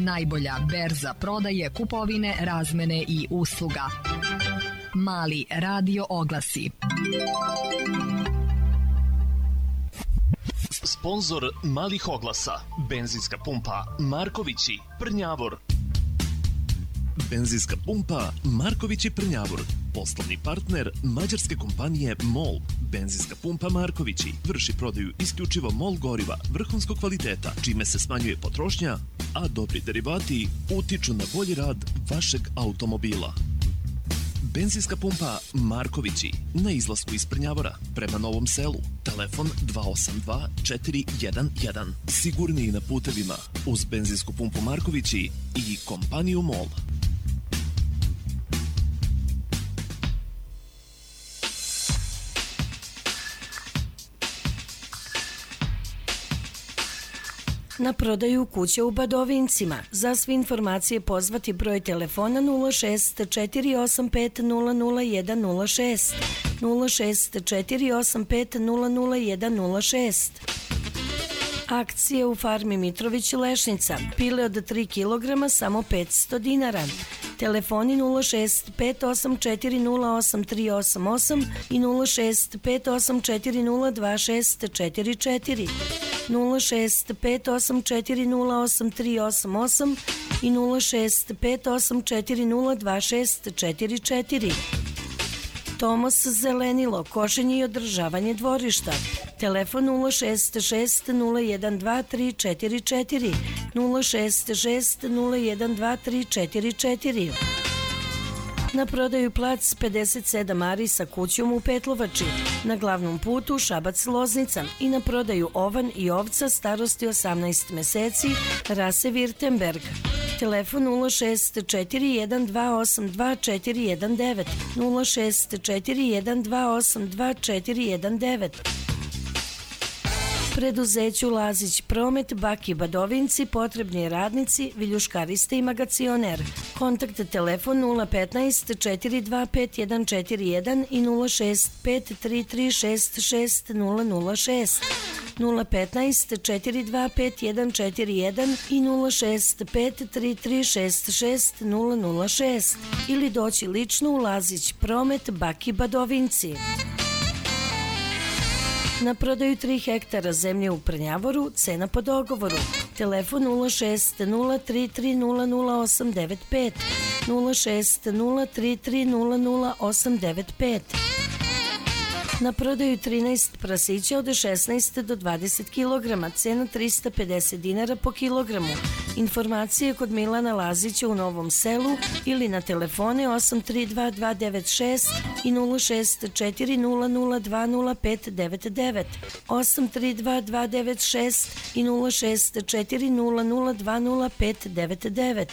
najbolja berza prodaje, kupovine, razmene i usluga. Mali radio oglasi. Sponzor malih oglasa. Benzinska pumpa Markovići, Prnjavor. Benzinska pumpa Markovići, Prnjavor. Poslovni partner mađarske kompanije MOL. Benzinska pumpa Markovići vrši prodaju isključivo MOL goriva vrhunskog kvaliteta, čime se smanjuje potrošnja, a dobri derivati utiču na bolji rad vašeg automobila. Benzinska pumpa Markovići na izlasku iz Prnjavora prema Novom Selu. Telefon 282 411. Sigurniji na putevima uz benzinsku pumpu Markovići i kompaniju MOL. Na prodaju kuće u Badovincima. Za sve informacije pozvati broj telefona 06 485 00106 06 485 00106. Akcije u farmi Mitrović Lešnica. Pile od 3 kg samo 500 dinara. Telefoni 06 584 08388 i 06 584 02644. 06 584 08388 i 06 584 02644. Tomos Zelenilo, košenje i održavanje dvorišta. Telefon 066 012 344 066 012 344. Na prodaju plac 57 ari sa kućom u Petlovači, na glavnom putu Šabac-Loznica i na prodaju ovan i ovca starosti 18 meseci rase Virtemberg. Telefon 06 4128 2419 06 4128 2419. Preduzeću Lazić Promet, Baki Badovinci, potrebni radnici, viljuškarista i magacioner. Kontakt telefon 015 425 141 i 065 336 6006. 015 425 141 i 065 336 6006 ili doći lično u Lazić Promet, Baki Badovinci. Na prodaju 3 hektara zemlje u Prnjavoru, cena po dogovoru. Telefon 06 033 00895 06 033 00895. Na prodaju 13 prasića od 16 do 20 kg, cena 350 dinara po kilogramu. Informacije kod Milana Lazića u Novom Selu ili na telefone 832 296 i 064 002 0599 832 296 i 064 002 0599.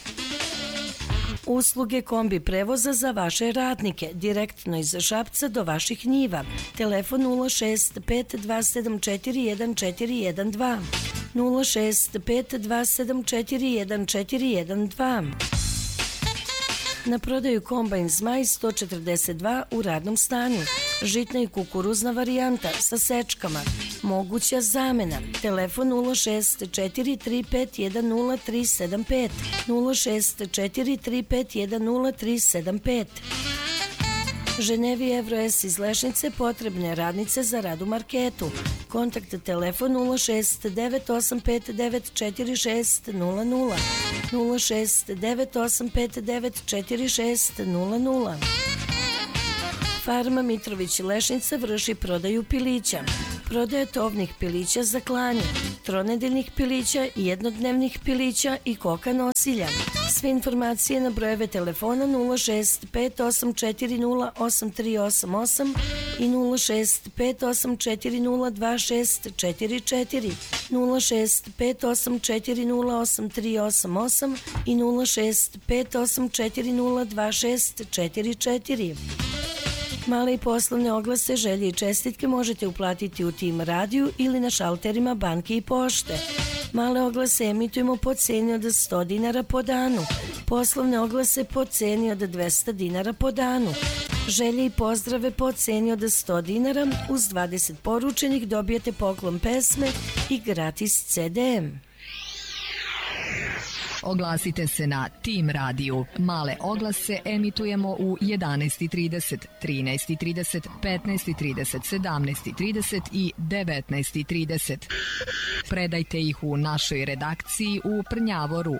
Usluge kombi prevoza za vaše radnike, direktno iz Šapca do vaših njiva. Telefon 06 5274 1412 06 5274 1412. Na prodaju kombajn Zmaj 142 u radnom stanju. Žitna i kukuruzna varijanta sa sečkama. Moguća zamena. Telefon 06 435 10375 06 435 10375. Ženevi Evro S iz Lešnice, potrebne radnice za rad u marketu. Kontakt telefon 06 9859 4600 06 9859 4600. Farma Mitrović Lešnica vrši prodaju pilića. Prodaje tovnih pilića za klanje, tronedeljnih pilića, jednodnevnih pilića i koka nosilja. Sve informacije na brojeve telefona 06 584 08388 i 06 584 02644 06 584 08388 i 06 584 02644. Male i poslovne oglase, želje i čestitke možete uplatiti u Tim radiju ili na šalterima banke i pošte. Male oglase emitujemo po ceni od 100 dinara po danu. Poslovne oglase po ceni od 200 dinara po danu. Želje i pozdrave po ceni od 100 dinara. Uz 20 poručenih dobijete poklon pesme i gratis CD. Oglasite se na Tim radiju. Male oglase emitujemo u 11:30, 13:30, 15:30, 17:30 i 19:30. Predajte ih u našoj redakciji u Prnjavoru.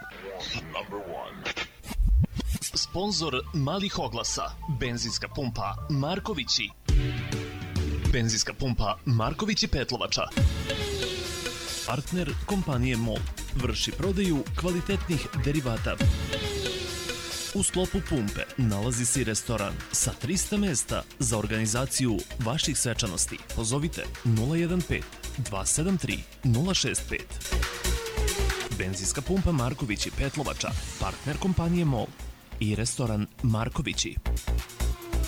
Sponzor malih oglasa, benzinska pumpa Markovići. Benzinska pumpa Markovići Petlovača. Partner kompanije MOL. Vrši prodaju kvalitetnih derivata. U sklopu pumpe nalazi se i restoran sa 300 mesta za organizaciju vaših svečanosti. Pozovite 015 273 065. Benzinska pumpa Markovići Petlovača, partner kompanije MOL i restoran Markovići.